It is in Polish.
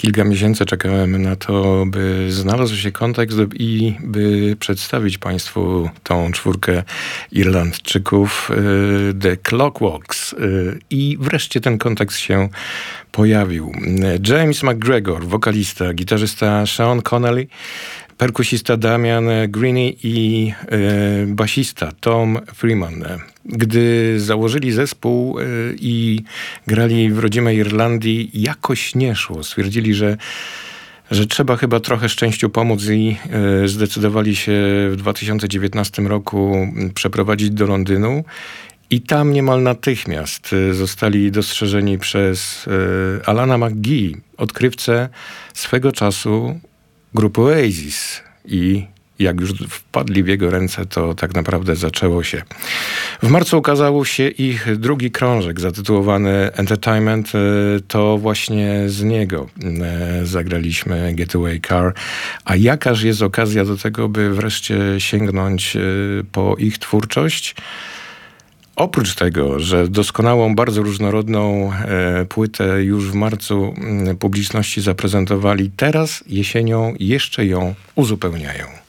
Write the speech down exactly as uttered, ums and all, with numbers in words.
kilka miesięcy czekałem na to, by znalazł się kontekst i by przedstawić Państwu tą czwórkę Irlandczyków, The Clockworks. I wreszcie ten kontekst się pojawił. James McGregor, wokalista, gitarzysta Sean Connolly, perkusista Damian Greeny i y, basista Tom Freeman. Gdy założyli zespół y, i grali w rodzimej Irlandii, jakoś nie szło. Stwierdzili, że, że trzeba chyba trochę szczęściu pomóc i y, zdecydowali się w dwa tysiące dziewiętnastym roku przeprowadzić do Londynu. I tam niemal natychmiast zostali dostrzeżeni przez y, Alana McGee, odkrywcę swego czasu grupy Oasis. I jak już wpadli w jego ręce, to tak naprawdę zaczęło się. W marcu ukazał się ich drugi krążek zatytułowany Entertainment. To właśnie z niego zagraliśmy Getaway Car. A jakaż jest okazja do tego, by wreszcie sięgnąć po ich twórczość? Oprócz tego, że doskonałą, bardzo różnorodną e, płytę już w marcu m, publiczności zaprezentowali, teraz jesienią jeszcze ją uzupełniają.